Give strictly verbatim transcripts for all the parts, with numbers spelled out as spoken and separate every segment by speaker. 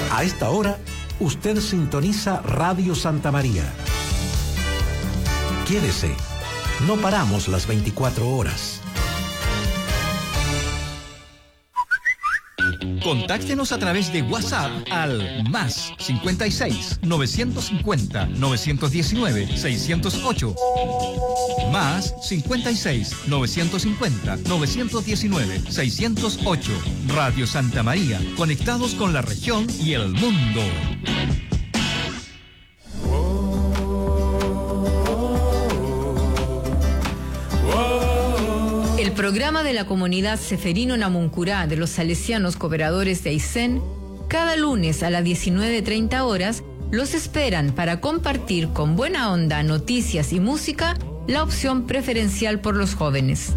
Speaker 1: A esta hora, usted sintoniza Radio Santa María. Quédese, no paramos las veinticuatro horas.
Speaker 2: Contáctenos a través de WhatsApp al más cincuenta y seis, novecientos cincuenta, novecientos diecinueve, seiscientos ocho. Más cincuenta y seis, novecientos cincuenta, novecientos diecinueve, seiscientos ocho. Radio Santa María, conectados con la región y el mundo.
Speaker 3: El programa de la comunidad Seferino Namuncurá de los Salesianos Cooperadores de Aysén, cada lunes a las diecinueve treinta horas, los esperan para compartir con buena onda noticias y música, la opción preferencial por los jóvenes.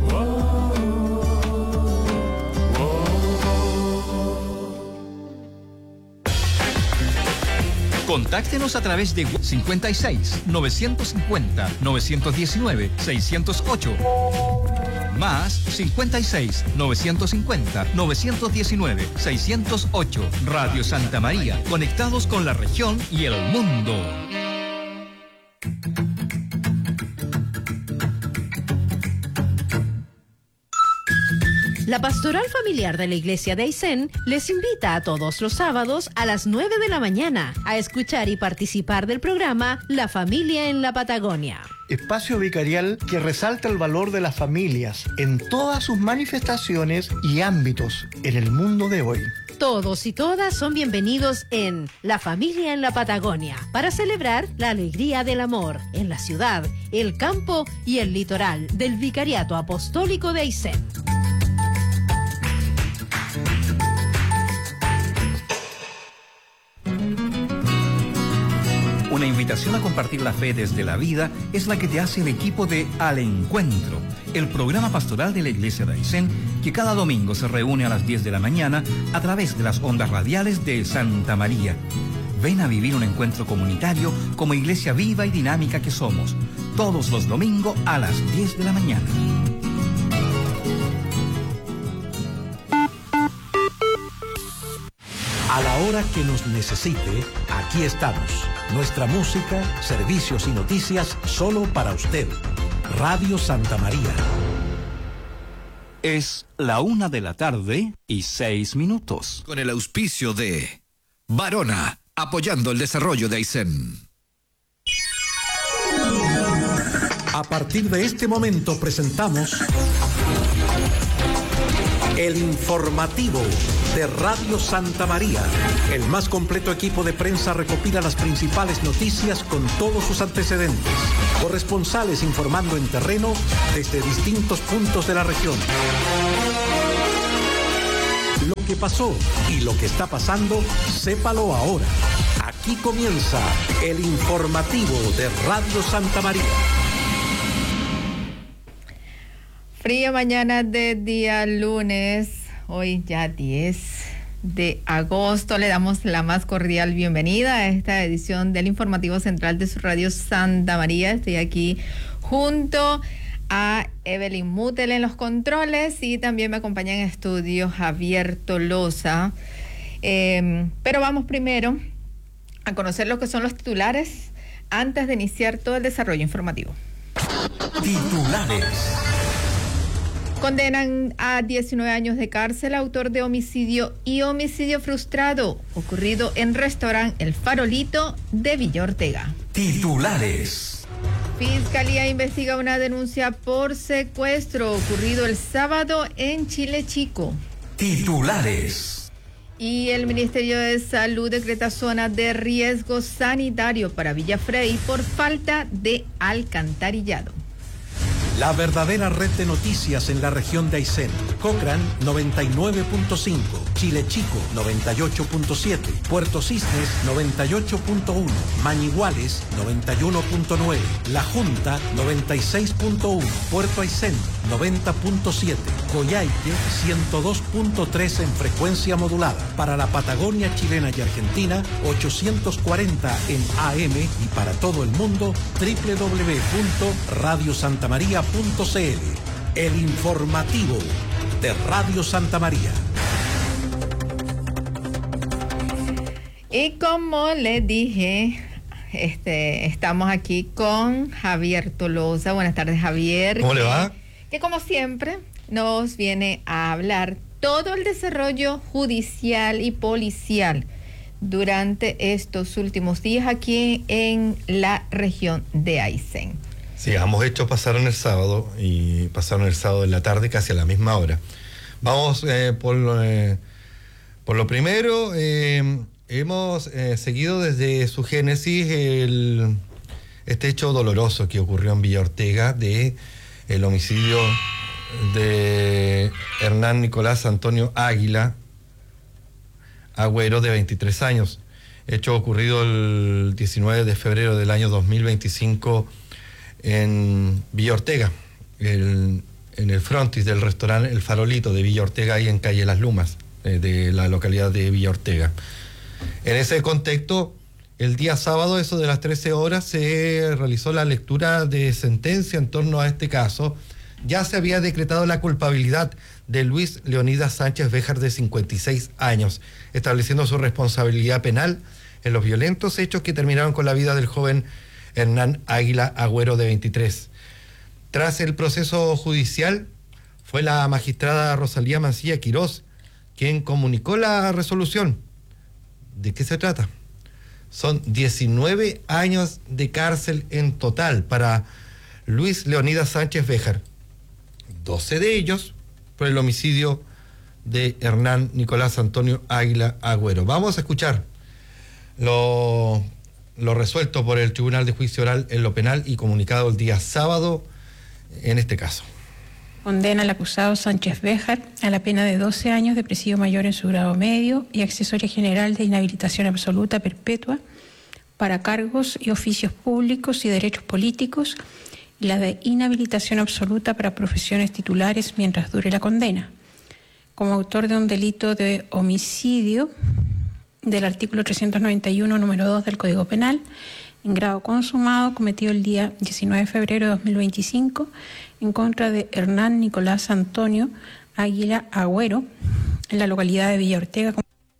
Speaker 2: Contáctenos a través de cincuenta y seis, novecientos cincuenta, novecientos diecinueve, seiscientos ocho. Más cincuenta y seis, novecientos cincuenta, novecientos diecinueve, seiscientos ocho. Radio Santa María, conectados con la región y el mundo.
Speaker 4: La Pastoral Familiar de la Iglesia de Aysén les invita a todos los sábados a las nueve de la mañana a escuchar y participar del programa La Familia en la Patagonia.
Speaker 5: Espacio vicarial que resalta el valor de las familias en todas sus manifestaciones y ámbitos en el mundo de hoy.
Speaker 4: Todos y todas son bienvenidos en La Familia en la Patagonia para celebrar la alegría del amor en la ciudad, el campo y el litoral del Vicariato Apostólico de Aysén.
Speaker 2: Una invitación a compartir la fe desde la vida es la que te hace el equipo de Al Encuentro, el programa pastoral de la Iglesia de Aysén, que cada domingo se reúne a las diez de la mañana a través de las ondas radiales de Santa María. Ven a vivir un encuentro comunitario como iglesia viva y dinámica que somos, todos los domingos a las diez de la mañana.
Speaker 1: A la hora que nos necesite, aquí estamos. Nuestra música, servicios y noticias solo para usted. Radio Santa María.
Speaker 2: Es la una de la tarde y seis minutos.
Speaker 6: Con el auspicio de Varona, apoyando el desarrollo de Aysén.
Speaker 1: A partir de este momento presentamos el informativo de Radio Santa María. El más completo equipo de prensa recopila las principales noticias con todos sus antecedentes. Corresponsales informando en terreno desde distintos puntos de la región. Lo que pasó y lo que está pasando, sépalo ahora. Aquí comienza el informativo de Radio Santa María.
Speaker 7: Fría mañana de día lunes, hoy ya diez de agosto. Le damos la más cordial bienvenida a esta edición del informativo central de su radio Santa María. Estoy aquí junto a Evelyn Mutel en los controles y también me acompaña en estudio Javier Tolosa. Eh, pero vamos primero a conocer lo que son los titulares antes de iniciar todo el desarrollo informativo.
Speaker 1: Titulares.
Speaker 7: Condenan a diecinueve años de cárcel autor de homicidio y homicidio frustrado ocurrido en restaurante El Farolito de Villa Ortega.
Speaker 1: Titulares.
Speaker 7: Fiscalía investiga una denuncia por secuestro ocurrido el sábado en Chile Chico.
Speaker 1: Titulares.
Speaker 7: Y el Ministerio de Salud decreta zona de riesgo sanitario para Villafrey por falta de alcantarillado.
Speaker 1: La verdadera red de noticias en la región de Aysén. Cochrane noventa y nueve punto cinco, Chile Chico noventa y ocho punto siete, Puerto Cisnes noventa y ocho punto uno, Mañiguales noventa y uno punto nueve, La Junta noventa y seis punto uno, Puerto Aysén noventa punto siete, Coyhaique ciento dos punto tres en frecuencia modulada. Para la Patagonia chilena y Argentina ochocientos cuarenta en A M y para todo el mundo doble u doble u doble u punto radio santa maría punto c l. El informativo de Radio Santa María.
Speaker 7: Y como les dije, este, estamos aquí con Javier Tolosa. Buenas tardes, Javier.
Speaker 8: ¿Cómo
Speaker 7: que,
Speaker 8: le va?
Speaker 7: Que como siempre nos viene a hablar todo el desarrollo judicial y policial durante estos últimos días aquí en la región de Aysén.
Speaker 8: Sí, ambos hechos pasaron el sábado y pasaron el sábado en la tarde casi a la misma hora. Vamos eh, por, lo, eh, por lo primero, eh, hemos eh, seguido desde su génesis el, este hecho doloroso que ocurrió en Villa Ortega de el homicidio de Hernán Nicolás Antonio Águila Agüero, de veintitrés años, hecho ocurrido el diecinueve de febrero del año dos mil veinticinco en Villa Ortega, el, en el frontis del restaurante El Farolito de Villa Ortega, ahí en calle Las Lumas, eh, de la localidad de Villa Ortega. En ese contexto, el día sábado, eso de las trece horas, se realizó la lectura de sentencia en torno a este caso. Ya se había decretado la culpabilidad de Luis Leonidas Sánchez Béjar, de cincuenta y seis años, estableciendo su responsabilidad penal en los violentos hechos que terminaron con la vida del joven Hernán Águila Agüero, de veintitrés. Tras el proceso judicial, fue la magistrada Rosalía Mancilla Quirós quien comunicó la resolución. ¿De qué se trata? Son diecinueve años de cárcel en total para Luis Leonidas Sánchez Béjar, doce de ellos por el homicidio de Hernán Nicolás Antonio Águila Agüero. Vamos a escuchar lo, lo resuelto por el Tribunal de Juicio Oral en lo penal y comunicado el día sábado en este caso.
Speaker 9: Condena al acusado Sánchez Béjar a la pena de doce años de presidio mayor en su grado medio y accesoria general de inhabilitación absoluta perpetua para cargos y oficios públicos y derechos políticos, y la de inhabilitación absoluta para profesiones titulares mientras dure la condena, como autor de un delito de homicidio del artículo trescientos noventa y uno, número dos del Código Penal, en grado consumado, cometido el día diecinueve de febrero de dos mil veinticinco en contra de Hernán Nicolás Antonio Águila Agüero, en la localidad de Villa Ortega.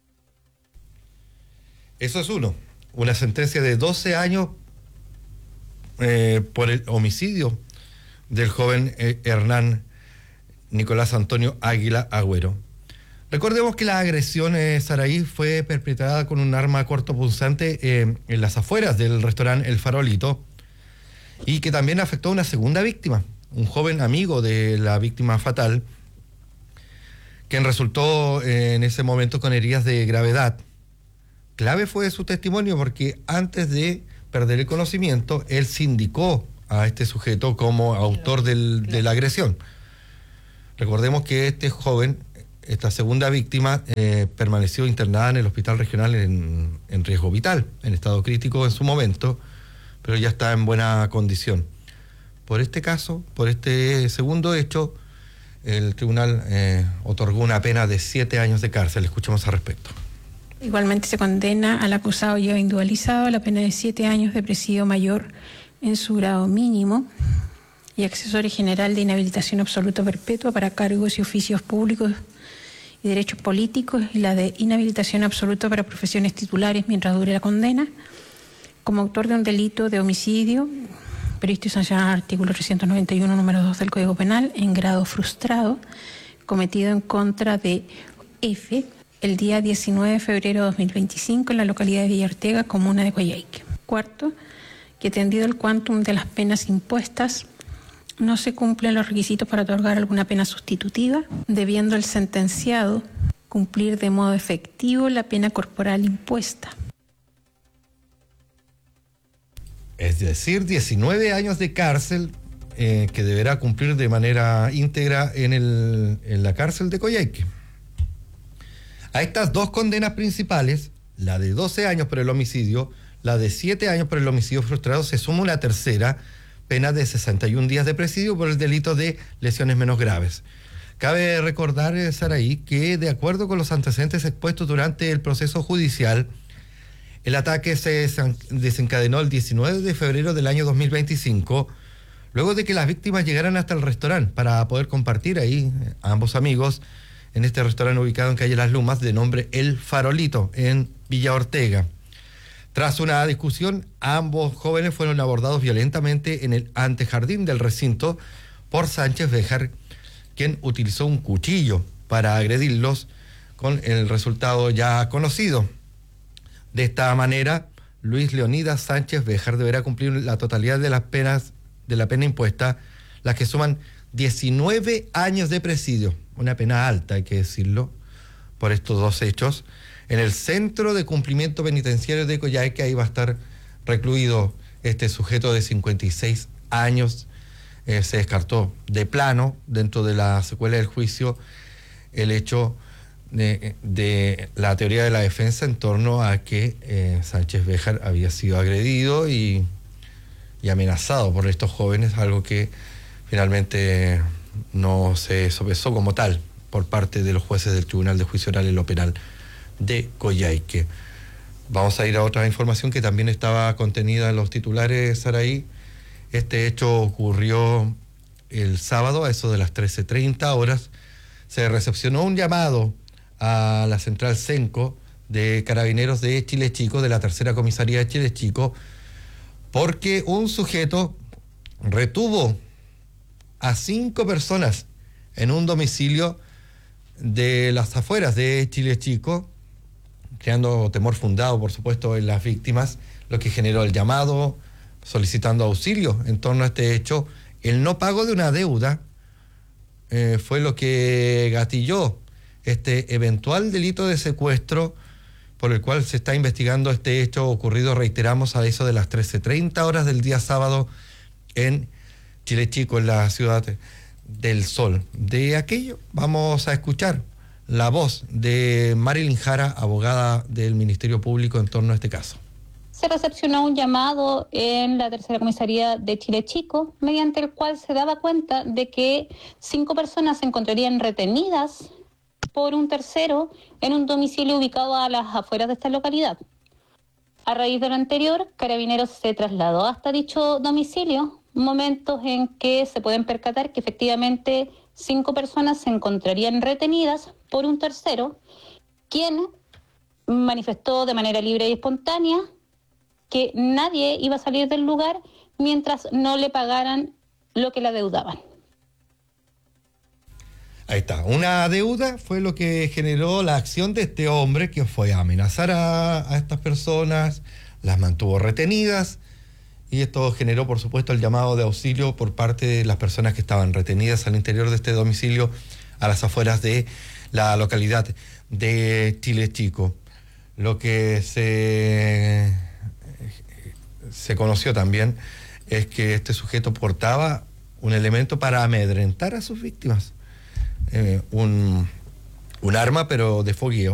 Speaker 8: Eso es uno, una sentencia de doce años eh, por el homicidio del joven eh, Hernán Nicolás Antonio Águila Agüero. Recordemos que la agresión eh, Saraí fue perpetrada con un arma cortopunzante eh, en las afueras del restaurante El Farolito, y que también afectó a una segunda víctima, un joven amigo de la víctima fatal, quien resultó eh, en ese momento con heridas de gravedad. Clave fue su testimonio porque antes de perder el conocimiento, él se indicó a este sujeto como autor del, de la agresión. Recordemos que este joven, esta segunda víctima, eh, permaneció internada en el hospital regional en, en riesgo vital, en estado crítico en su momento, pero ya está en buena condición. Por este caso, por este segundo hecho, el tribunal eh, otorgó una pena de siete años de cárcel. Escuchemos al respecto.
Speaker 9: Igualmente se condena al acusado ya individualizado a la pena de siete años de presidio mayor en su grado mínimo y accesoria general de inhabilitación absoluta perpetua para cargos y oficios públicos y derechos políticos, y la de inhabilitación absoluta para profesiones titulares mientras dure la condena, como autor de un delito de homicidio previsto y sancionado al artículo trescientos noventa y uno, número dos del Código Penal, en grado frustrado, cometido en contra de F el día diecinueve de febrero de dos mil veinticinco en la localidad de Villa Ortega, comuna de Coyhaique. Cuarto, que tendido el quantum de las penas impuestas, no se cumplen los requisitos para otorgar alguna pena sustitutiva, debiendo el sentenciado cumplir de modo efectivo la pena corporal impuesta.
Speaker 8: Es decir, diecinueve años de cárcel eh, que deberá cumplir de manera íntegra en, el, en la cárcel de Coyhaique. A estas dos condenas principales, la de doce años por el homicidio, la de siete años por el homicidio frustrado, se suma una tercera pena de sesenta y un días de presidio por el delito de lesiones menos graves. Cabe recordar, eh, Saraí, que de acuerdo con los antecedentes expuestos durante el proceso judicial, el ataque se desencadenó el diecinueve de febrero del año dos mil veinticinco, luego de que las víctimas llegaran hasta el restaurante para poder compartir ahí, ambos amigos, en este restaurante ubicado en calle Las Lumas, de nombre El Farolito, en Villa Ortega. Tras una discusión, ambos jóvenes fueron abordados violentamente en el antejardín del recinto por Sánchez Béjar, quien utilizó un cuchillo para agredirlos, con el resultado ya conocido. De esta manera, Luis Leonidas Sánchez Béjar deberá cumplir la totalidad de las penas de la pena impuesta, las que suman diecinueve años de presidio, una pena alta, hay que decirlo, por estos dos hechos, en el Centro de Cumplimiento Penitenciario de Coyhaique. Ahí va a estar recluido este sujeto de cincuenta y seis años. Eh, se descartó de plano, dentro de la secuela del juicio, el hecho de, de la teoría de la defensa en torno a que eh, Sánchez Béjar había sido agredido y, y amenazado por estos jóvenes, algo que finalmente no se sopesó como tal por parte de los jueces del Tribunal de Juicio Oral en lo Penal de Coyhaique. Vamos a ir a otra información que también estaba contenida en los titulares, Saraí. Este hecho ocurrió el sábado a eso de las trece treinta horas. Se recepcionó un llamado a la central Senco de Carabineros de Chile Chico, de la tercera comisaría de Chile Chico, porque un sujeto retuvo a cinco personas en un domicilio de las afueras de Chile Chico, creando temor fundado, por supuesto, en las víctimas, lo que generó el llamado solicitando auxilio en torno a este hecho. El no pago de una deuda eh, fue lo que gatilló este eventual delito de secuestro, por el cual se está investigando este hecho ocurrido, reiteramos, a eso de las trece treinta horas del día sábado en Chile Chico, en la ciudad del Sol. De aquello vamos a escuchar la voz de Marilyn Jara, abogada del Ministerio Público en torno a este caso.
Speaker 10: Se recepcionó un llamado en la tercera comisaría de Chile Chico, mediante el cual se daba cuenta de que cinco personas se encontrarían retenidas por un tercero en un domicilio ubicado a las afueras de esta localidad. A raíz de lo anterior, Carabineros se trasladó hasta dicho domicilio, momentos en que se pueden percatar que efectivamente cinco personas se encontrarían retenidas por un tercero, quien manifestó de manera libre y espontánea que nadie iba a salir del lugar mientras no le pagaran lo que le adeudaban.
Speaker 8: Ahí está, una deuda fue lo que generó la acción de este hombre, que fue a amenazar a, a estas personas, las mantuvo retenidas, y esto generó, por supuesto, el llamado de auxilio por parte de las personas que estaban retenidas al interior de este domicilio, a las afueras de la localidad de Chile Chico. Lo que se, se conoció también es que este sujeto portaba un elemento para amedrentar a sus víctimas. Eh, un, un arma, pero de fogueo.